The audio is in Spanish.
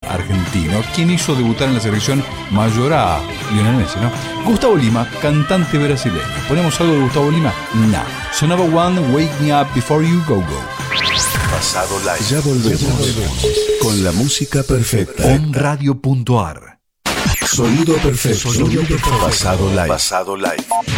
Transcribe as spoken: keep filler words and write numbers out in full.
argentino, quien hizo debutar en la selección mayor a Lionel Messi, ¿no? Gustavo Lima, cantante brasileño. ¿Ponemos algo de Gustavo Lima? No. Sonaba One, Wake Me Up Before You Go Go. Pasado Live. Ya volvemos, ya volvemos con la música perfecta. On radio punto ar. Sonido perfecto. Sonido perfecto. Pasado Live. Pasado Live.